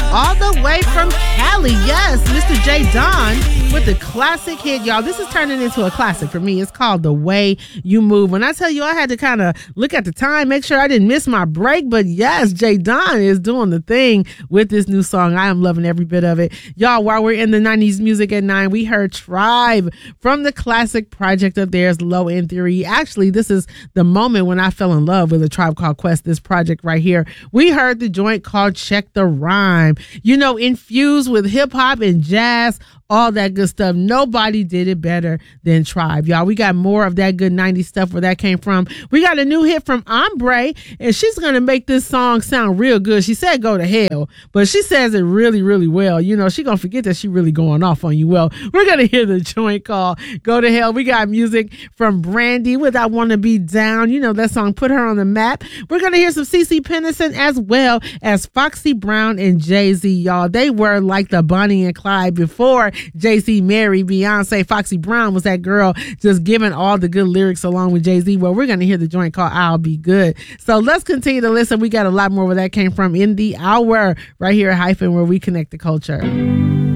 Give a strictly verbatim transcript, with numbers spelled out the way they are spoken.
All the way from Cali, yes, Mister J. Don with the classic hit, y'all. This is turning into a classic for me. It's called The Way You Move. When I tell you I had to kind of look at the time, make sure I didn't miss my break, but yes, J. Don is doing the thing with this new song. I am loving every bit of it. Y'all, while we're in the nineties music at nine, we heard Tribe from the classic project of theirs, Low End Theory. Actually, this is the moment when I fell in love with A Tribe Called Quest, this project right here. We heard the joint called Check the Rhyme. You know, infused with hip hop and jazz, all that good stuff. Nobody did it better than Tribe, y'all. We got more of that good nineties stuff where that came from. We got a new hit from Ombre, and she's going to make this song sound real good. She said go to hell, but she says it really, really well. You know, she going to forget that she really going off on you. Well, we're going to hear the joint called Go to Hell. We got music from Brandy with I Want to Be Down. You know, that song put her on the map. We're going to hear some CeCe Peniston as well as Foxy Brown and Jay-Z, y'all. They were like the Bonnie and Clyde before Jay-Z married Beyonce. Foxy Brown was that girl just giving all the good lyrics along with Jay-Z. Well, we're going to hear the joint called I'll Be Good. So let's continue to listen. We got a lot more where that came from in the hour right here at Hyphen, where we connect the culture.